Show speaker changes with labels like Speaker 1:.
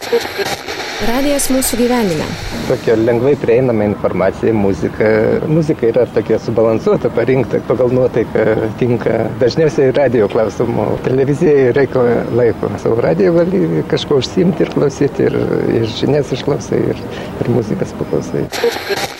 Speaker 1: Radijas mūsų gyvenime.
Speaker 2: Tokia lengvai prieinama informacija, muzika. Muzika yra tokia subalansuota, parinkta pagal nuotaiką, tinka. Dažniausiai radio klausimų. Televizijai reikia laiko. Savo radio gali kažko užsiimti ir klausyti, ir žinias išklausai, ir muzikas paklausai.